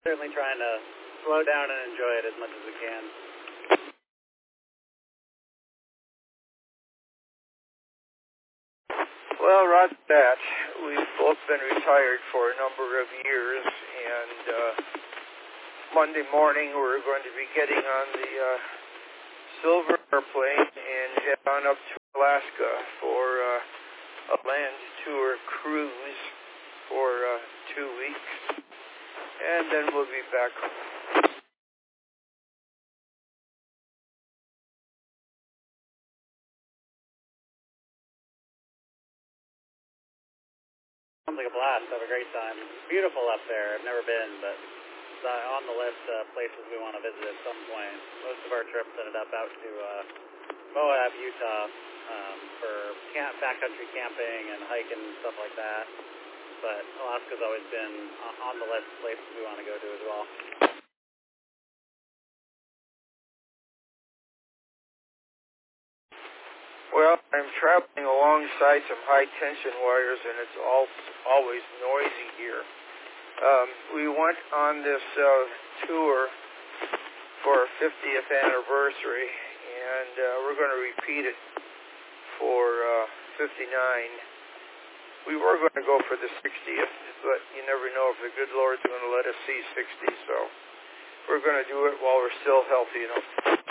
certainly trying to slow down and enjoy it as much as we can. Well, Rod Bat, we've both been retired for a number of years, and Monday morning we're going to be getting on the Silver airplane and head on up to Alaska for a land tour cruise for 2 weeks, and then we'll be back home. Sounds like a blast. Have a great time. It's beautiful up there. I've never been, but it's on the list of places we want to visit at some point. Most of our trips ended up out to Moab, Utah, for backcountry camping and hiking and stuff like that. But Alaska's always been on the list of places we want to go to as well. Well, I'm traveling alongside some high-tension wires, and it's always noisy here. We went on this tour for our 50th anniversary, and we're going to repeat it for 59. We were going to go for the 60th, but you never know if the good Lord's going to let us see 60, so we're going to do it while we're still healthy enough.